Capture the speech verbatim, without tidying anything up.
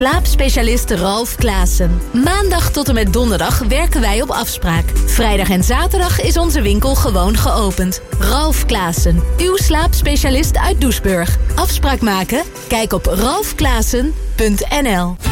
Slaapspecialist Ralf Klaassen. Maandag tot en met donderdag werken wij op afspraak. Vrijdag en zaterdag is onze winkel gewoon geopend. Ralf Klaassen, uw slaapspecialist uit Doesburg. Afspraak maken? Kijk op ralf klaassen punt n l.